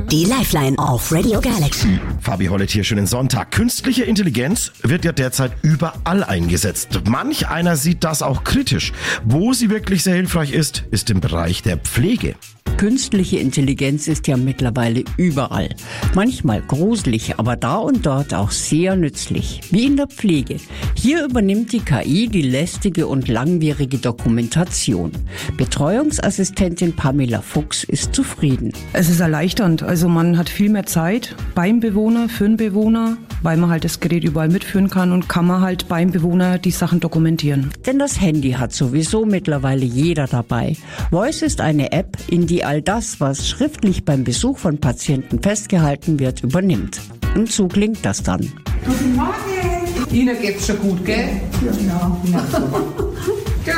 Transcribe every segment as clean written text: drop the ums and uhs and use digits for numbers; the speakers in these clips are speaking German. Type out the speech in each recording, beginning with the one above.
Die Lifeline auf Radio Galaxy. Fabi Hollett hier, schönen Sonntag. Künstliche Intelligenz wird ja derzeit überall eingesetzt. Manch einer sieht das auch kritisch. Wo sie wirklich sehr hilfreich ist, ist im Bereich der Pflege. Künstliche Intelligenz ist ja mittlerweile überall. Manchmal gruselig, aber da und dort auch sehr nützlich. Wie in der Pflege. Hier übernimmt die KI die lästige und langwierige Dokumentation. Betreuungsassistentin Pamela Fuchs ist zufrieden. Es ist erleichternd. Also man hat viel mehr Zeit beim Bewohner, für den Bewohner, weil man halt das Gerät überall mitführen kann und kann man halt beim Bewohner die Sachen dokumentieren. Denn das Handy hat sowieso mittlerweile jeder dabei. Voice ist eine App, in die all das, was schriftlich beim Besuch von Patienten festgehalten wird, übernimmt. Und so klingt das dann. Guten Morgen. Ihnen geht's schon gut, gell? Ja. Gut.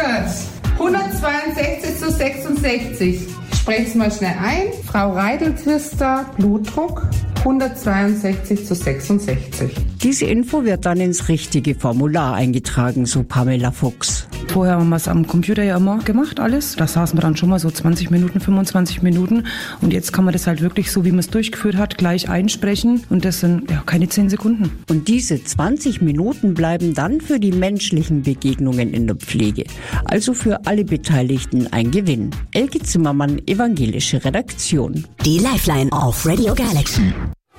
162 zu 66. Ich spreche es mal schnell ein. Frau Reideltwister, Blutdruck 162 zu 66. Diese Info wird dann ins richtige Formular eingetragen, so Pamela Fuchs. Vorher haben wir es am Computer ja immer gemacht, alles. Da saßen wir dann schon mal so 20 Minuten, 25 Minuten. Und jetzt kann man das halt wirklich so, wie man es durchgeführt hat, gleich einsprechen. Und das sind ja keine 10 Sekunden. Und diese 20 Minuten bleiben dann für die menschlichen Begegnungen in der Pflege. Also für alle Beteiligten ein Gewinn. Elke Zimmermann, evangelische Redaktion. Die Lifeline auf Radio Galaxy.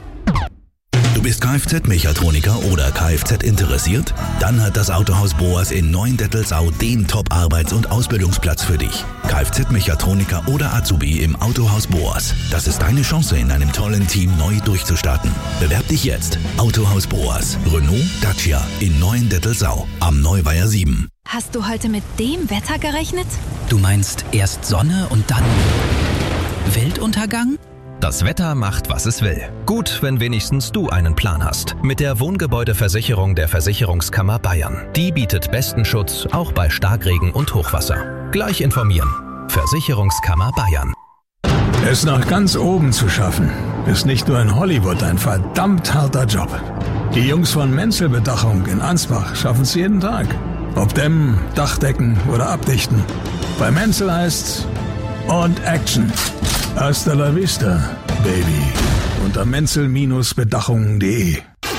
Du bist Kfz-Mechatroniker oder Kfz interessiert? Dann hat das Autohaus Boas in Neuendettelsau den Top-Arbeits- und Ausbildungsplatz für dich. Kfz-Mechatroniker oder Azubi im Autohaus Boas. Das ist deine Chance, in einem tollen Team neu durchzustarten. Bewerb dich jetzt. Autohaus Boas. Renault, Dacia in Neuendettelsau am Neuweiher 7. Hast du heute mit dem Wetter gerechnet? Du meinst erst Sonne und dann Weltuntergang? Das Wetter macht, was es will. Gut, wenn wenigstens du einen Plan hast. Mit der Wohngebäudeversicherung der Versicherungskammer Bayern. Die bietet besten Schutz, auch bei Starkregen und Hochwasser. Gleich informieren. Versicherungskammer Bayern. Es nach ganz oben zu schaffen, ist nicht nur in Hollywood ein verdammt harter Job. Die Jungs von Menzel Bedachung in Ansbach schaffen es jeden Tag. Ob dämmen, Dachdecken oder abdichten. Bei Menzel heißt's und Action. Hasta la vista, Baby. Unter menzel-bedachungen.de.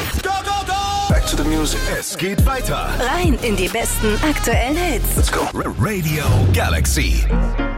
Back to the music. Es geht weiter. Rein in die besten aktuellen Hits. Let's go. Radio Galaxy.